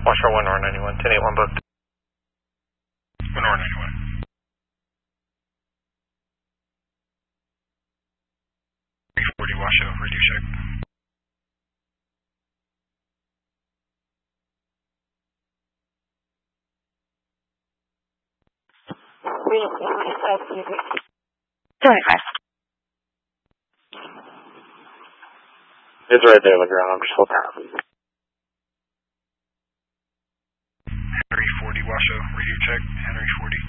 Washoe 1 R91, 1081 booked. 1 R91. Washoe, radio check. It's right there on the ground, I'm just looking at it. Henry 40 Washoe, radio check, Henry 40.